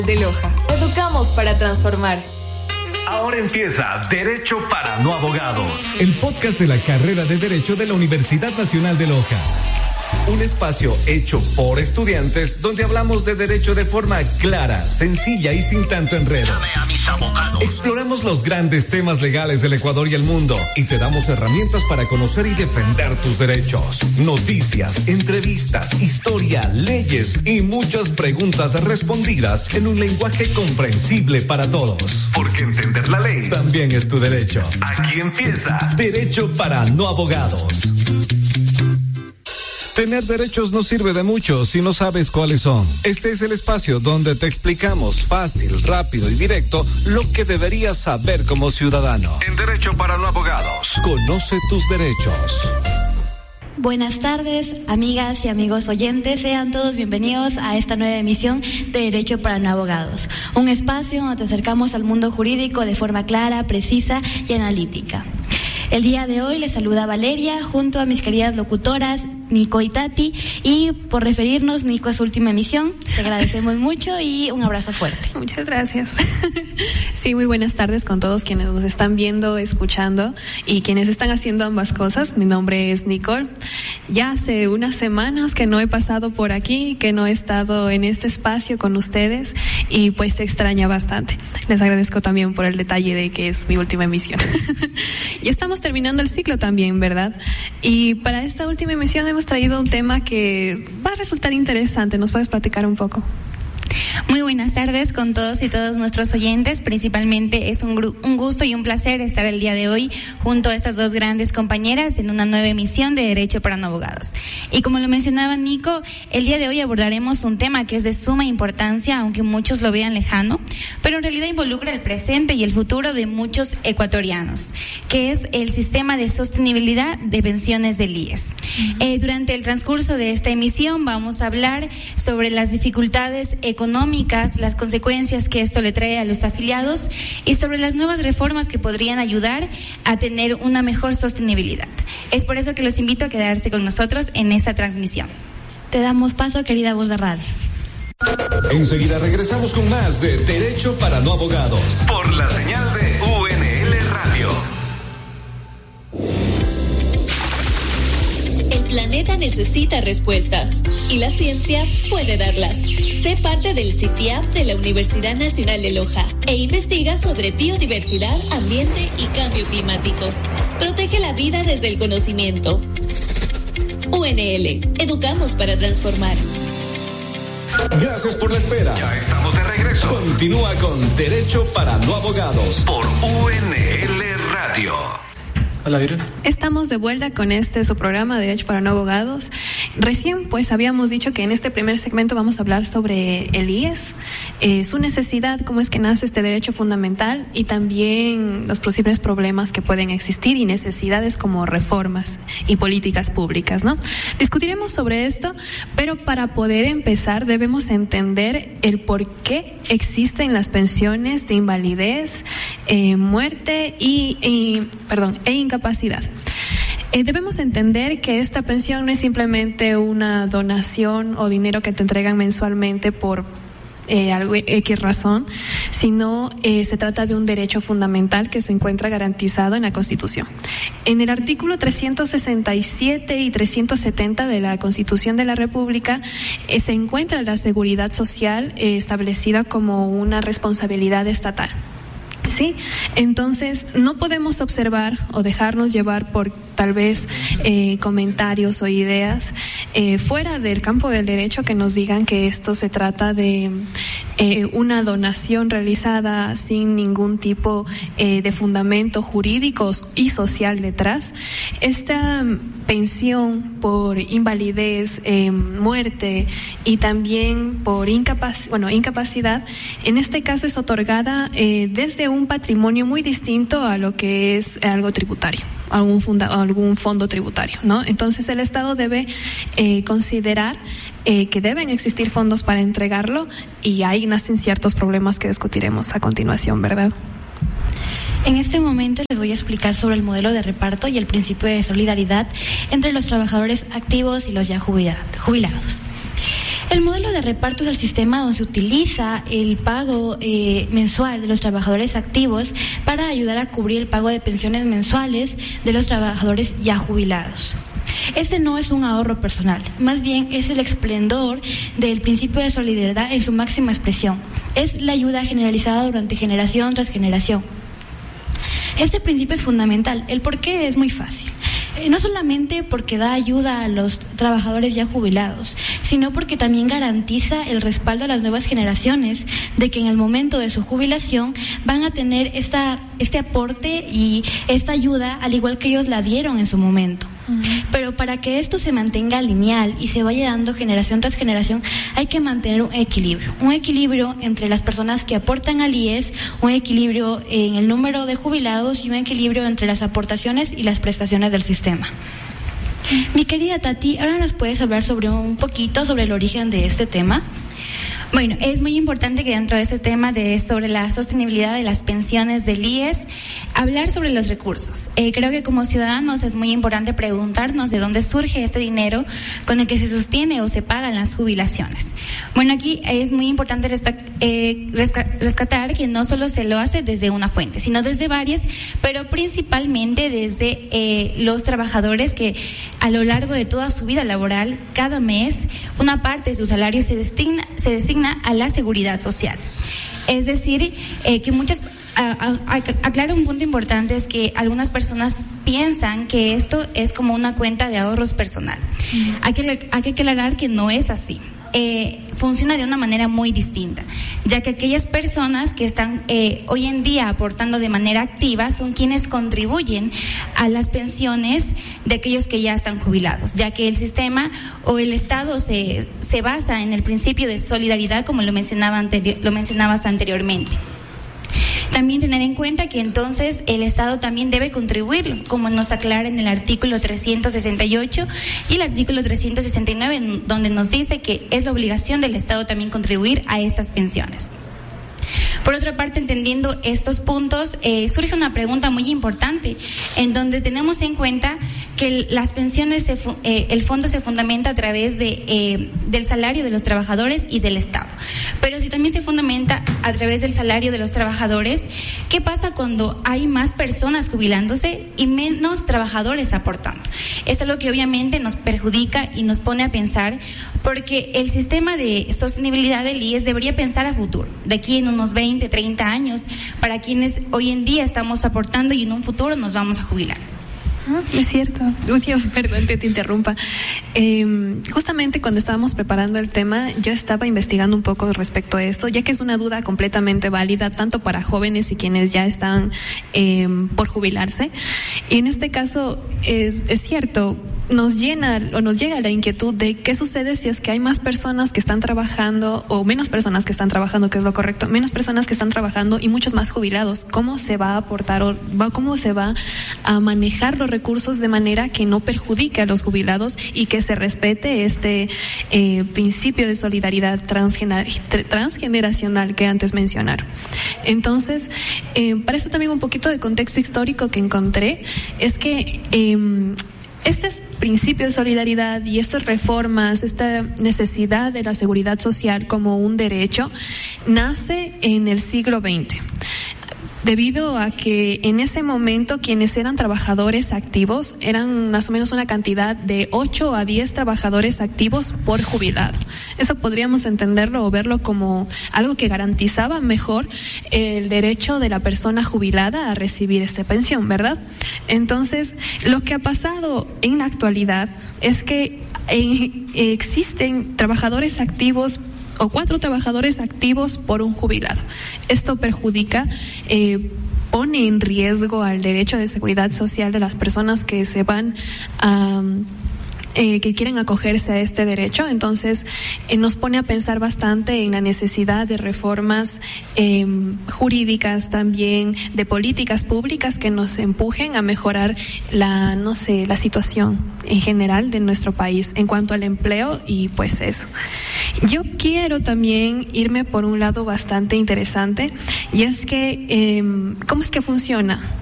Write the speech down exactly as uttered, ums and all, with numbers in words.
de Loja. Educamos para transformar. Ahora empieza Derecho para No Abogados, el podcast de la carrera de Derecho de la Universidad Nacional de Loja. Un espacio hecho por estudiantes donde hablamos de derecho de forma clara, sencilla y sin tanto enredo. Llame a mis abogados. Exploramos los grandes temas legales del Ecuador y el mundo y te damos herramientas para conocer y defender tus derechos. Noticias, entrevistas, historia, leyes y muchas preguntas respondidas en un lenguaje comprensible para todos. Porque entender la ley también es tu derecho. Aquí empieza Derecho para No Abogados. Tener derechos no sirve de mucho si no sabes cuáles son. Este es el espacio donde te explicamos fácil, rápido y directo lo que deberías saber como ciudadano. En Derecho para No Abogados. Conoce tus derechos. Buenas tardes, amigas y amigos oyentes. Sean todos bienvenidos a esta nueva emisión de Derecho para No Abogados. Un espacio donde te acercamos al mundo jurídico de forma clara, precisa y analítica. El día de hoy les saluda Valeria junto a mis queridas locutoras Nico y Tati, y por referirnos Nico a su última emisión, te agradecemos mucho y un abrazo fuerte. Muchas gracias. Sí, muy buenas tardes con todos quienes nos están viendo, escuchando y quienes están haciendo ambas cosas. Mi nombre es Nicole. Ya hace unas semanas que no he pasado por aquí, que no he estado en este espacio con ustedes y pues se extraña bastante. Les agradezco también por el detalle de que es mi última emisión. Ya estamos terminando el ciclo también, ¿verdad? Y para esta última emisión hemos traído un tema que va a resultar interesante. ¿Nos puedes platicar un poco? Muy buenas tardes con todos y todos nuestros oyentes. Principalmente es un, gru- un gusto y un placer estar el día de hoy junto a estas dos grandes compañeras en una nueva emisión de Derecho para No Abogados. Y como lo mencionaba Nico, el día de hoy abordaremos un tema que es de suma importancia, aunque muchos lo vean lejano, pero en realidad involucra el presente y el futuro de muchos ecuatorianos, que es el sistema de sostenibilidad de pensiones del I E S. Uh-huh. Eh, durante el transcurso de esta emisión vamos a hablar sobre las dificultades económicas, las consecuencias que esto le trae a los afiliados y sobre las nuevas reformas que podrían ayudar a tener una mejor sostenibilidad. Es por eso que los invito a quedarse con nosotros en esta transmisión. Te damos paso, querida voz de radio. Enseguida regresamos con más de Derecho para No Abogados. Por la señal de U N L Radio. El planeta necesita respuestas y la ciencia puede darlas. Sé parte del C I T I A P de la Universidad Nacional de Loja e investiga sobre biodiversidad, ambiente y cambio climático. Protege la vida desde el conocimiento. U N L, educamos para transformar. Gracias por la espera. Ya estamos de regreso. Continúa con Derecho para No Abogados por U N L Radio. Hola, Irene. Estamos de vuelta con este su programa Derecho para No Abogados. Recién pues habíamos dicho que en este primer segmento vamos a hablar sobre el I E S, eh, su necesidad, cómo es que nace este derecho fundamental y también los posibles problemas que pueden existir y necesidades como reformas y políticas públicas, ¿no? Discutiremos sobre esto, pero para poder empezar debemos entender el por qué existen las pensiones de invalidez, eh, muerte y, y perdón, e incapacidad. Eh, debemos entender que esta pensión no es simplemente una donación o dinero que te entregan mensualmente por eh, algo X razón, sino eh, se trata de un derecho fundamental que se encuentra garantizado en la Constitución. En el artículo trescientos sesenta y siete y trescientos setenta de la Constitución de la República eh, se encuentra la seguridad social eh, establecida como una responsabilidad estatal. Sí, entonces no podemos observar o dejarnos llevar por tal vez eh, comentarios o ideas eh, fuera del campo del derecho que nos digan que esto se trata de eh, una donación realizada sin ningún tipo eh, de fundamento jurídico y social detrás. Esta pensión por invalidez, eh, muerte y también por incapac- bueno, incapacidad, en este caso es otorgada eh, desde un patrimonio muy distinto a lo que es algo tributario, algún, funda- algún fondo tributario, ¿no? Entonces el Estado debe eh, considerar eh, que deben existir fondos para entregarlo y ahí nacen ciertos problemas que discutiremos a continuación, ¿verdad? En este momento les voy a explicar sobre el modelo de reparto y el principio de solidaridad entre los trabajadores activos y los ya jubilados. El modelo de reparto es el sistema donde se utiliza el pago eh, mensual de los trabajadores activos para ayudar a cubrir el pago de pensiones mensuales de los trabajadores ya jubilados. Este no es un ahorro personal, más bien es el esplendor del principio de solidaridad en su máxima expresión. Es la ayuda generalizada durante generación tras generación. Este principio es fundamental. El por qué es muy fácil. Eh, no solamente porque da ayuda a los trabajadores ya jubilados, sino porque también garantiza el respaldo a las nuevas generaciones de que en el momento de su jubilación van a tener esta, este aporte y esta ayuda al igual que ellos la dieron en su momento. Pero para que esto se mantenga lineal y se vaya dando generación tras generación, hay que mantener un equilibrio, un equilibrio entre las personas que aportan al I E S, un equilibrio en el número de jubilados y un equilibrio entre las aportaciones y las prestaciones del sistema. Mi querida Tati, ahora nos puedes hablar sobre un poquito sobre el origen de este tema. Bueno, es muy importante que dentro de ese tema de sobre la sostenibilidad de las pensiones del I E S, hablar sobre los recursos. Eh, creo que como ciudadanos es muy importante preguntarnos de dónde surge este dinero con el que se sostiene o se pagan las jubilaciones. Bueno, aquí es muy importante resta, eh, rescatar que no solo se lo hace desde una fuente, sino desde varias, pero principalmente desde eh, los trabajadores que a lo largo de toda su vida laboral, cada mes, una parte de su salario se destina, se designa a la seguridad social. Es decir, eh, que muchas, a, a, a, aclaro un punto importante, es que algunas personas piensan que esto es como una cuenta de ahorros personal. Uh-huh. Hay que, hay que aclarar que no es así. Eh, funciona de una manera muy distinta, ya que aquellas personas que están eh, hoy en día aportando de manera activa son quienes contribuyen a las pensiones de aquellos que ya están jubilados, ya que el sistema o el Estado se, se basa en el principio de solidaridad, como lo mencionaba anteri- lo mencionabas anteriormente. También tener en cuenta que entonces el Estado también debe contribuir, como nos aclara en el artículo trescientos sesenta y ocho y el artículo trescientos sesenta y nueve, donde nos dice que es la obligación del Estado también contribuir a estas pensiones. Por otra parte, entendiendo estos puntos, eh, surge una pregunta muy importante, en donde tenemos en cuenta que las pensiones, se, eh, el fondo se fundamenta a través de, eh, del salario de los trabajadores y del Estado. Pero si también se fundamenta a través del salario de los trabajadores, ¿qué pasa cuando hay más personas jubilándose y menos trabajadores aportando? Es algo que obviamente nos perjudica y nos pone a pensar, porque el sistema de sostenibilidad del I E S debería pensar a futuro, de aquí en unos veinte, treinta años, para quienes hoy en día estamos aportando y en un futuro nos vamos a jubilar. Es cierto. Lucio, perdón que te interrumpa. Eh, justamente cuando estábamos preparando el tema, yo estaba investigando un poco respecto a esto, ya que es una duda completamente válida tanto para jóvenes y quienes ya están eh, por jubilarse. Y en este caso es, es cierto, nos llena o nos llega la inquietud de qué sucede si es que hay más personas que están trabajando o menos personas que están trabajando, que es lo correcto, menos personas que están trabajando y muchos más jubilados. ¿Cómo se va a aportar o va, cómo se va a manejar los recursos de manera que no perjudique a los jubilados y que se respete este eh, principio de solidaridad transgener- transgeneracional que antes mencionaron? Entonces, eh, para eso también un poquito de contexto histórico que encontré es que eh, este principio de solidaridad y estas reformas, esta necesidad de la seguridad social como un derecho, nace en el siglo veinte. Debido a que en ese momento quienes eran trabajadores activos eran más o menos una cantidad de ocho a diez trabajadores activos por jubilado. Eso podríamos entenderlo o verlo como algo que garantizaba mejor el derecho de la persona jubilada a recibir esta pensión, ¿verdad? Entonces, lo que ha pasado en la actualidad es que eh, existen trabajadores activos o cuatro trabajadores activos por un jubilado. Esto perjudica, eh, pone en riesgo al derecho de seguridad social de las personas que se van a... Eh, que quieren acogerse a este derecho. Entonces eh, nos pone a pensar bastante en la necesidad de reformas eh, jurídicas, también de políticas públicas que nos empujen a mejorar la, no sé, la situación en general de nuestro país en cuanto al empleo y pues eso. Yo quiero también irme por un lado bastante interesante y es que eh, ¿cómo es que funciona